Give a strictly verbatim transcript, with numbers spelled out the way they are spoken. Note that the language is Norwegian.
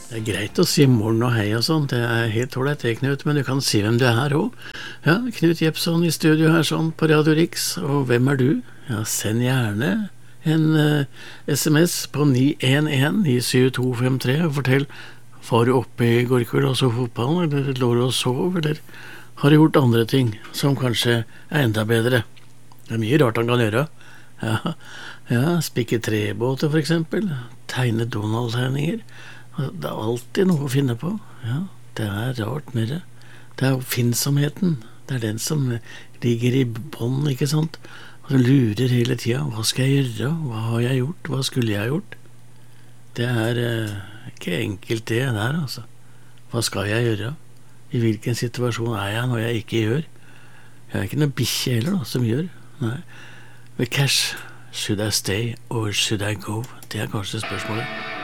Det er greit å si morgen og hei og sånn, det er helt ålreit det, Knut, men du kan si hvem du er her òg. Ja, Knut Jepson i studio her sånn på Radio Rix, og hvem er du? Ja, send gjerne en uh, sms på ni en en ni syv to fem tre og fortell, var du oppe i går kveld og så fotballen, eller lå du og sov, eller har du gjort andre ting som kanskje er enda bedre? Det er mye rart han kan gjøre. Ja, ja spikke trebåter for eksempel, tegne Donald-tegninger. Det er alltid noe å finne på. Ja, det er rart med det. Det er oppfinnsomheten. Det er den som ligger i bånd, ikke sant? Og den lurer hele tiden. Hva skal jeg gjøre? Hva har jeg gjort? Hva skulle jeg gjort? Det er eh, ikke enkelt det der, altså. Hva skal jeg gjøre? I hvilken situasjon er jeg når jeg ikke gjør? Jeg er ikke noe bikkje heller da, som gjør. Nei. With cash, should I stay or should I go? Det er kanskje spørsmålet.